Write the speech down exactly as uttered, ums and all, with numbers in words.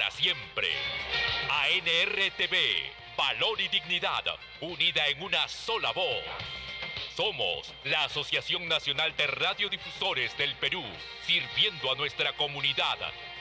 para siempre. A N R T V, valor y dignidad, unida en una sola voz. Somos la Asociación Nacional de Radiodifusores del Perú, sirviendo a nuestra comunidad